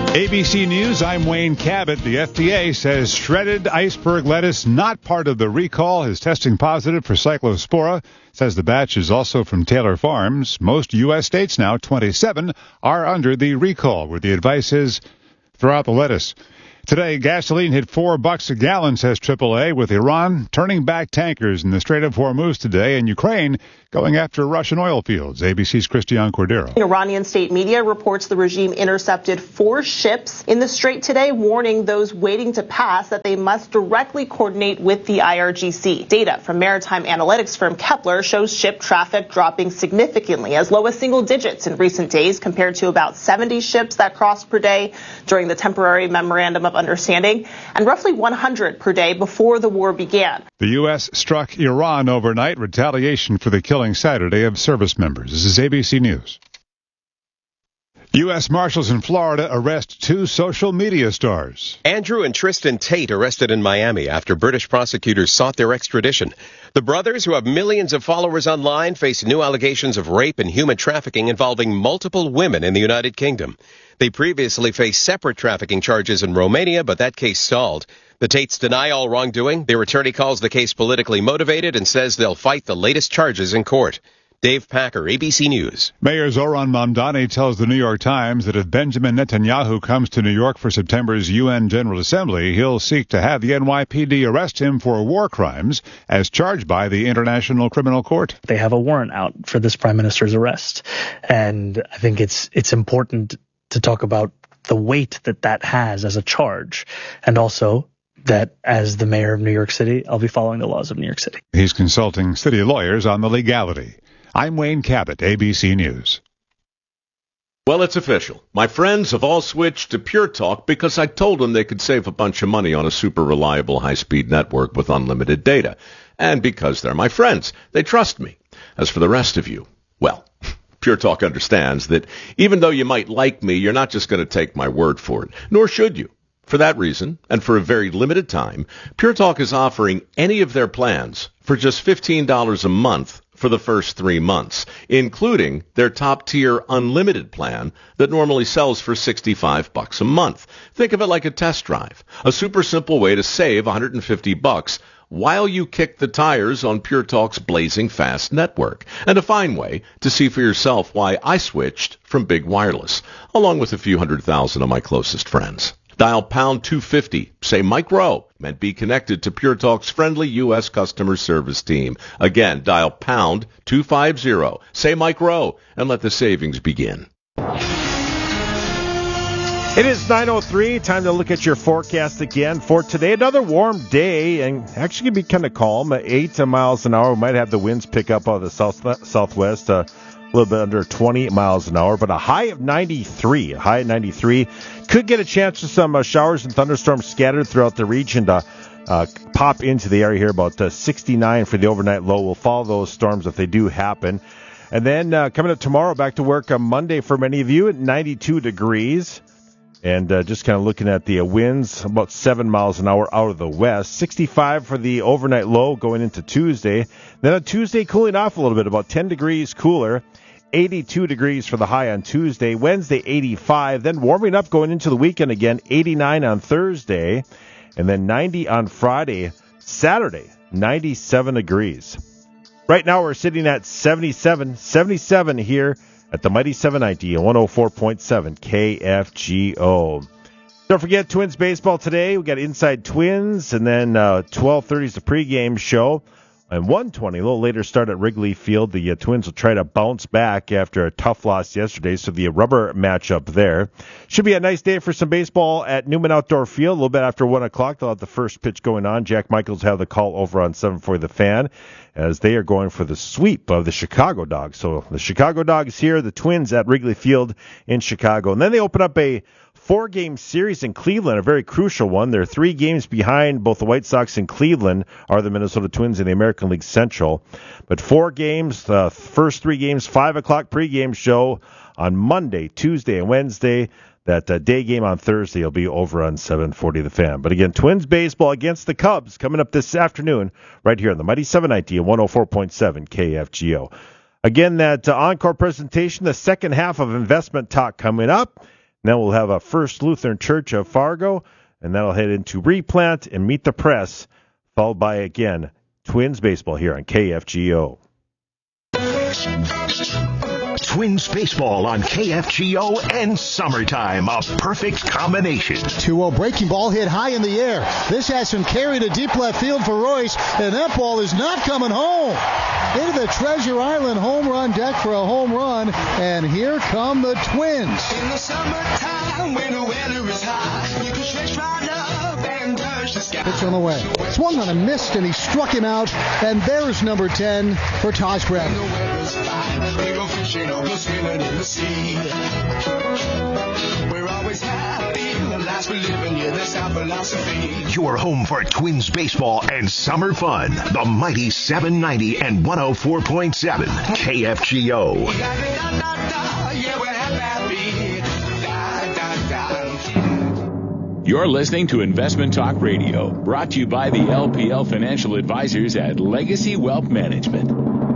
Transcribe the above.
ABC News, I'm Wayne Cabot. The FDA says shredded iceberg lettuce not part of the recall is testing positive for cyclospora. Says the batch is also from Taylor Farms. Most U.S. states now, 27, are under the recall, where the advice is throw out the lettuce. Today, gasoline hit $4 a gallon, says AAA, with Iran turning back tankers in the Strait of Hormuz today and Ukraine going after Russian oil fields. ABC's Christiane Cordero. Iranian state media reports the regime intercepted 4 ships in the strait today, warning those waiting to pass that they must directly coordinate with the IRGC. Data from maritime analytics firm Kepler shows ship traffic dropping significantly, as low as single digits in recent days, compared to about 70 ships that crossed per day during the temporary memorandum of understanding, and roughly 100 per day before the war began. The U.S. struck Iran overnight, retaliation for the killing Saturday of service members. This is ABC News. U.S. Marshals in Florida arrest 2 social media stars. Andrew and Tristan Tate arrested in Miami after British prosecutors sought their extradition. The brothers, who have millions of followers online, face new allegations of rape and human trafficking involving multiple women in the United Kingdom. They previously faced separate trafficking charges in Romania, but that case stalled. The Tates deny all wrongdoing. Their attorney calls the case politically motivated and says they'll fight the latest charges in court. Dave Packer, ABC News. Mayor Zoran Mamdani tells the New York Times that if Benjamin Netanyahu comes to New York for September's UN General Assembly, he'll seek to have the NYPD arrest him for war crimes as charged by the International Criminal Court. They have a warrant out for this prime minister's arrest, and I think it's important to talk about the weight that has as a charge, and also that as the mayor of New York City, I'll be following the laws of New York City. He's consulting city lawyers on the legality. I'm Wayne Cabot, ABC News. Well, it's official. My friends have all switched to Pure Talk because I told them they could save a bunch of money on a super reliable high-speed network with unlimited data. And because they're my friends, they trust me. As for the rest of you, well, Pure Talk understands that even though you might like me, you're not just going to take my word for it, nor should you. For that reason, and for a very limited time, Pure Talk is offering any of their plans for just $15 a month for the first 3 months, including their top-tier unlimited plan that normally sells for $65 a month. Think of it like a test drive, a super simple way to save $150 while you kick the tires on Pure Talk's blazing fast network, and a fine way to see for yourself why I switched from big wireless, along with a few 100,000 of my closest friends. Dial pound 250, say Mike Rowe, and be connected to Pure Talk's friendly U.S. customer service team. Again, dial pound 250, say Mike Rowe, and let the savings begin. It is 9:03. Time to look at your forecast again for today. Another warm day, and actually going to be kind of calm. 8 miles an hour. We might have the winds pick up out of the southwest. A little bit under 20 miles an hour, but a high of 93. A high of 93. Could get a chance for some showers and thunderstorms scattered throughout the region to pop into the area here. About 69 for the overnight low. We'll follow those storms if they do happen. And then coming up tomorrow, back to work on Monday for many of you at 92 degrees. And just kind of looking at the winds, about 7 miles an hour out of the west. 65 for the overnight low going into Tuesday. Then on Tuesday, cooling off a little bit, about 10 degrees cooler. 82 degrees for the high on Tuesday. Wednesday, 85. Then warming up going into the weekend again, 89 on Thursday. And then 90 on Friday. Saturday, 97 degrees. Right now we're sitting at 77 here at the Mighty 790 and 104.7 KFGO. Don't forget Twins baseball today. We got Inside Twins, and then 12:30 is the pregame show. And 1:20, a little later start at Wrigley Field. The Twins will try to bounce back after a tough loss yesterday, so the rubber matchup there. Should be a nice day for some baseball at Newman Outdoor Field. A little bit after 1 o'clock, they'll have the first pitch going on. Jack Michaels will have the call over on 740 The Fan, as they are going for the sweep of the Chicago Dogs. So the Chicago Dogs here, the Twins at Wrigley Field in Chicago. And then they open up a 4-game series in Cleveland, a very crucial one. They're 3 games behind both the White Sox and Cleveland are the Minnesota Twins in the American League Central. But 4 games, the first 3 games, 5 o'clock pregame show on Monday, Tuesday, and Wednesday. That day game on Thursday will be over on 740 The Fan. But again, Twins baseball against the Cubs coming up this afternoon right here on the Mighty 790 and 104.7 KFGO. Again, that encore presentation, the second half of Investment Talk coming up. then we'll have a First Lutheran Church of Fargo, and that'll head into Replant and Meet the Press, followed by, again, Twins baseball here on KFGO. Twins baseball on KFGO and summertime, a perfect combination. 2-0 breaking ball hit high in the air. This has him carried to deep left field for Royce, and that ball is not coming home. Into the Treasure Island home run deck for a home run, and here come the Twins. In the summertime, when the weather is hot, you can stretch right up and touch the sky. Pitch on the way. Swung on a missed, and he struck him out, and there's number 10 for Taj Bradley. The weather's fine, we go fishing or go swimming in the sea. We're always happy, the lives we live in, yeah, that's our philosophy. Your home for Twins baseball and summer fun. The mighty 790 and 104.7 KFGO. Yeah, we're happy. You're listening to Investment Talk Radio, brought to you by the LPL Financial Advisors at Legacy Wealth Management.